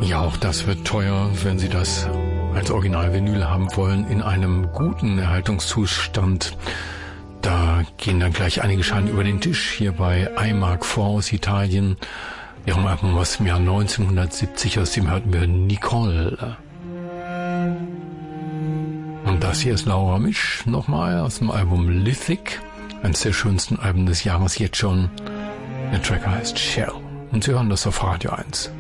Ja, auch das wird teuer, wenn Sie das als Original-Vinyl haben wollen, in einem guten Erhaltungszustand. Da gehen dann gleich einige Scheine über den Tisch. Hier bei iMark IV aus Italien. Ihrem Album aus dem Jahr 1970, aus dem hörten wir Nicole. Und das hier ist Laura Misch, nochmal aus dem Album Lithic. Eines der schönsten Alben des Jahres jetzt schon. Der Track heißt Shell. Und Sie hören das auf Radio 1.